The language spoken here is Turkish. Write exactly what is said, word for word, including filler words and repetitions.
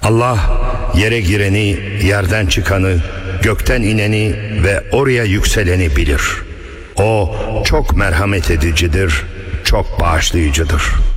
Allah yere gireni, yerden çıkanı, gökten ineni ve oraya yükseleni bilir. O çok merhamet edicidir, çok bağışlayıcıdır.